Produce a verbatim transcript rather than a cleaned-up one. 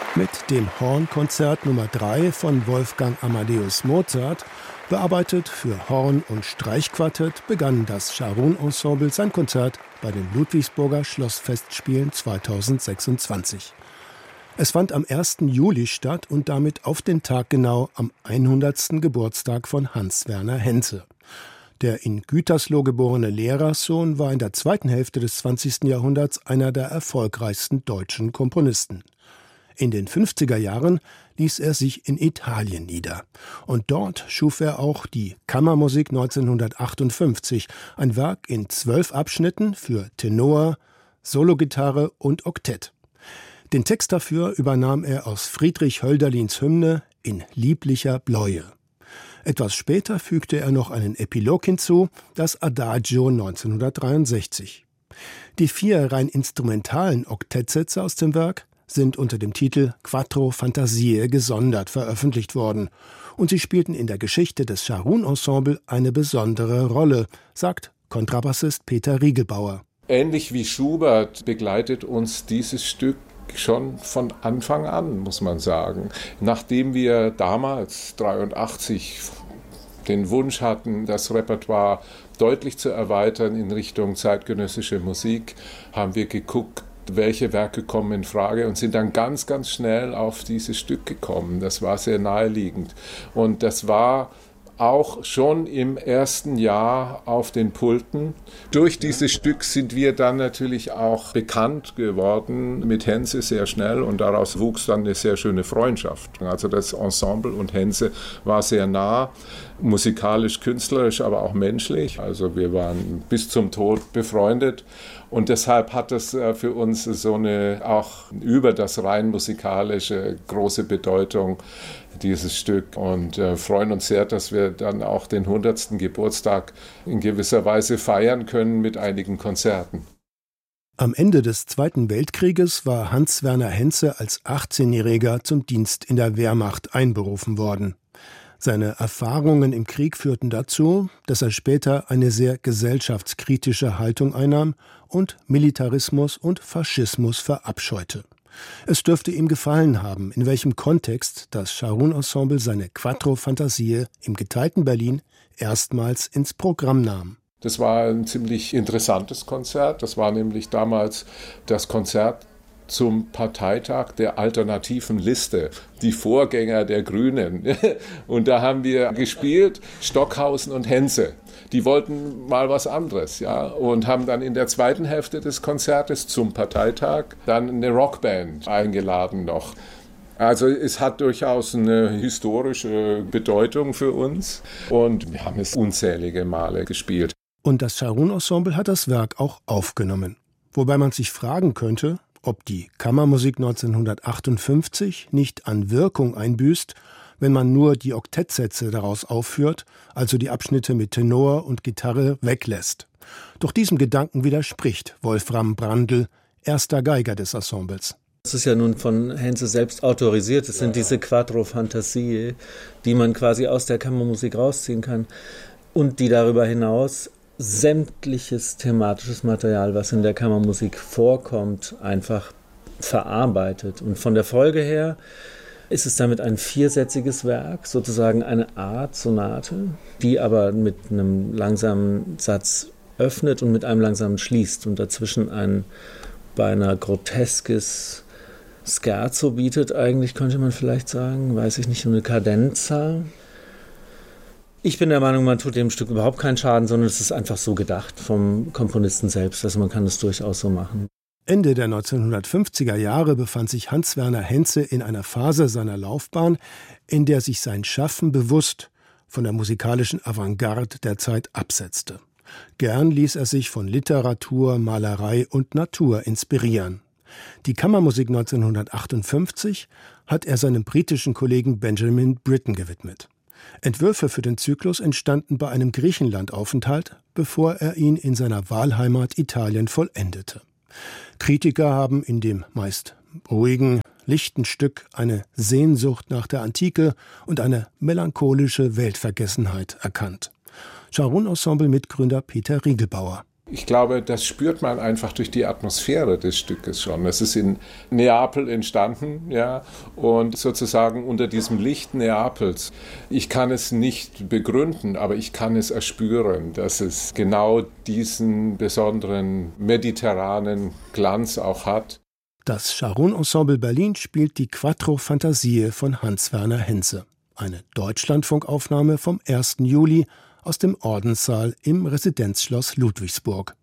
Mit dem Hornkonzert Nummer drei von Wolfgang Amadeus Mozart, bearbeitet für Horn- und Streichquartett, begann das Scharun-Ensemble sein Konzert bei den Ludwigsburger Schlossfestspielen zweitausendsechsundzwanzig. Es fand am ersten Juli statt und damit auf den Tag genau am hundertsten Geburtstag von Hans Werner Henze. Der in Gütersloh geborene Lehrerssohn war in der zweiten Hälfte des zwanzigsten Jahrhunderts einer der erfolgreichsten deutschen Komponisten. In den fünfziger Jahren ließ er sich in Italien nieder. Und dort schuf er auch die Kammermusik neunzehnhundertachtundfünfzig, ein Werk in zwölf Abschnitten für Tenor, Sologitarre und Oktett. Den Text dafür übernahm er aus Friedrich Hölderlins Hymne In lieblicher Bläue. Etwas später fügte er noch einen Epilog hinzu, das Adagio neunzehnhundertdreiundsechzig. Die vier rein instrumentalen Oktettsätze aus dem Werk sind unter dem Titel Quattro Fantasie gesondert veröffentlicht worden. Und sie spielten in der Geschichte des Scharun-Ensemble eine besondere Rolle, sagt Kontrabassist Peter Riegelbauer. Ähnlich wie Schubert begleitet uns dieses Stück schon von Anfang an, muss man sagen. Nachdem wir damals, dreiundachtzig, den Wunsch hatten, das Repertoire deutlich zu erweitern in Richtung zeitgenössische Musik, haben wir geguckt, welche Werke kommen in Frage und sind dann ganz, ganz schnell auf dieses Stück gekommen. Das war sehr naheliegend. Und das war auch schon im ersten Jahr auf den Pulten. Durch dieses Stück sind wir dann natürlich auch bekannt geworden mit Henze sehr schnell und daraus wuchs dann eine sehr schöne Freundschaft. Also das Ensemble und Henze war sehr nah, musikalisch, künstlerisch, aber auch menschlich. Also wir waren bis zum Tod befreundet und deshalb hat es für uns so eine auch über das rein musikalische große Bedeutung, dieses Stück, und äh, freuen uns sehr, dass wir dann auch den hundertsten Geburtstag in gewisser Weise feiern können mit einigen Konzerten. Am Ende des Zweiten Weltkrieges war Hans Werner Henze als achtzehnjähriger zum Dienst in der Wehrmacht einberufen worden. Seine Erfahrungen im Krieg führten dazu, dass er später eine sehr gesellschaftskritische Haltung einnahm und Militarismus und Faschismus verabscheute. Es dürfte ihm gefallen haben, in welchem Kontext das Scharun-Ensemble seine Quattro Fantasie im geteilten Berlin erstmals ins Programm nahm. Das war ein ziemlich interessantes Konzert. Das war nämlich damals das Konzert zum Parteitag der alternativen Liste, die Vorgänger der Grünen. Und da haben wir gespielt, Stockhausen und Henze. Die wollten mal was anderes, ja, und haben dann in der zweiten Hälfte des Konzertes zum Parteitag dann eine Rockband eingeladen noch. Also es hat durchaus eine historische Bedeutung für uns und wir haben es unzählige Male gespielt. Und das Scharun-Ensemble hat das Werk auch aufgenommen. Wobei man sich fragen könnte, ob die Kammermusik neunzehnhundertachtundfünfzig nicht an Wirkung einbüßt, wenn man nur die Oktettsätze daraus aufführt, also die Abschnitte mit Tenor und Gitarre weglässt. Doch diesem Gedanken widerspricht Wolfram Brandl, erster Geiger des Ensembles. Das ist ja nun von Henze selbst autorisiert. Es sind diese Quattro Fantasie, die man quasi aus der Kammermusik rausziehen kann und die darüber hinaus sämtliches thematisches Material, was in der Kammermusik vorkommt, einfach verarbeitet. Und von der Folge her ist es damit ein viersätziges Werk, sozusagen eine Art Sonate, die aber mit einem langsamen Satz öffnet und mit einem langsamen schließt und dazwischen ein beinahe groteskes Scherzo bietet, eigentlich könnte man vielleicht sagen, weiß ich nicht, eine Cadenza. Ich bin der Meinung, man tut dem Stück überhaupt keinen Schaden, sondern es ist einfach so gedacht vom Komponisten selbst, also man kann es durchaus so machen. Ende der neunzehnhundertfünfziger Jahre befand sich Hans Werner Henze in einer Phase seiner Laufbahn, in der sich sein Schaffen bewusst von der musikalischen Avantgarde der Zeit absetzte. Gern ließ er sich von Literatur, Malerei und Natur inspirieren. Die Kammermusik neunzehnhundertachtundfünfzig hat er seinem britischen Kollegen Benjamin Britten gewidmet. Entwürfe für den Zyklus entstanden bei einem Griechenlandaufenthalt, bevor er ihn in seiner Wahlheimat Italien vollendete. Kritiker haben in dem meist ruhigen, lichten Stück eine Sehnsucht nach der Antike und eine melancholische Weltvergessenheit erkannt. Scharun-Ensemble-Mitgründer Peter Riegelbauer. Ich glaube, das spürt man einfach durch die Atmosphäre des Stückes schon. Es ist in Neapel entstanden, ja, und sozusagen unter diesem Licht Neapels. Ich kann es nicht begründen, aber ich kann es erspüren, dass es genau diesen besonderen mediterranen Glanz auch hat. Das Scharon-Ensemble Berlin spielt die Quattro Fantasie von Hans-Werner Henze. Eine Deutschlandfunkaufnahme vom ersten Juli aus dem Ordenssaal im Residenzschloss Ludwigsburg.